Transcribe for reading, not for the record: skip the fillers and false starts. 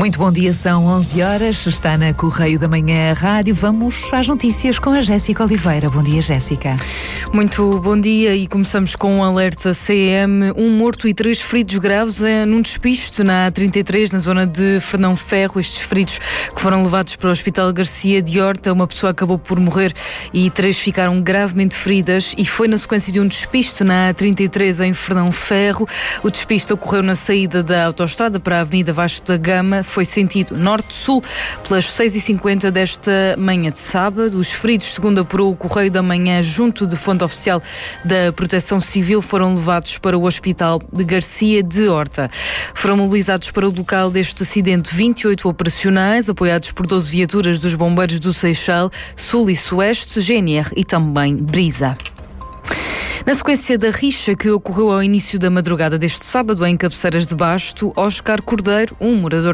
Muito bom dia, são 11 horas, está na Correio da Manhã Rádio. Vamos às notícias com a Jéssica Oliveira. Bom dia, Jéssica. Muito bom dia e começamos com um alerta CM. Um morto e 3 feridos graves num despiste na A33, na zona de Fernão Ferro. Estes feridos que foram levados para o Hospital Garcia de Horta. Uma pessoa acabou por morrer e 3 ficaram gravemente feridas e foi na sequência de um despiste na A33 em Fernão Ferro. O despiste ocorreu na saída da autoestrada para a Avenida Vasco da Gama. Foi sentido norte-sul pelas 6h50 desta manhã de sábado. Os feridos, segundo apurou o Correio da Manhã, junto de fonte oficial da Proteção Civil, foram levados para o Hospital de Garcia de Horta. Foram mobilizados para o local deste acidente 28 operacionais, apoiados por 12 viaturas dos bombeiros do Seixal, Sul e Sueste, GNR e também Brisa. Na sequência da rixa que ocorreu ao início da madrugada deste sábado em Cabeceiras de Basto, Oscar Cordeiro, um morador